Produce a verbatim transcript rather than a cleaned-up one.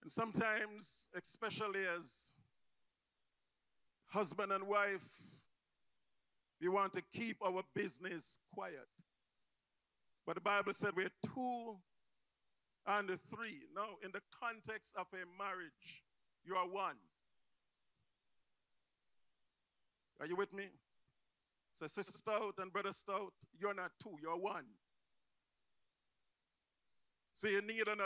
Sometimes, especially as husband and wife, we want to keep our business quiet. But the Bible said we're two and three. Now, in the context of a marriage, you are one. Are you with me? So, Sister Stout and Brother Stout, you're not two, you're one. So, you need another.